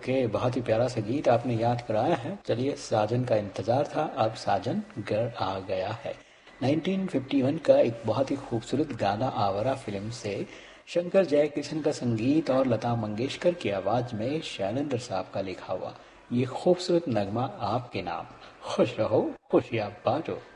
Okay, बहुत ही प्यारा सा गीत आपने याद कराया है। चलिए, साजन का इंतजार था, अब साजन घर आ गया है। 1951 का एक बहुत ही खूबसूरत गाना आवारा फिल्म से, शंकर जयकिशन का संगीत और लता मंगेशकर की आवाज में शैलेंद्र साहब का लिखा हुआ ये खूबसूरत नगमा आपके नाम। खुश रहो, खुशियां बांटो।